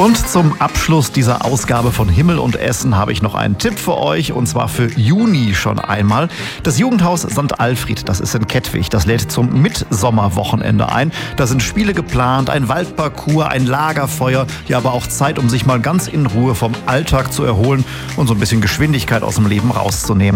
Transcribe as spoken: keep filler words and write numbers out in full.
Und zum Abschluss dieser Ausgabe von Himmel und Essen habe ich noch einen Tipp für euch, und zwar für Juni schon einmal. Das Jugendhaus Sankt Alfred, das ist in Kettwig, das lädt zum Mitsommerwochenende ein. Da sind Spiele geplant, ein Waldparcours, ein Lagerfeuer, ja, aber auch Zeit, um sich mal ganz in Ruhe vom Alltag zu erholen und so ein bisschen Geschwindigkeit aus dem Leben rauszunehmen.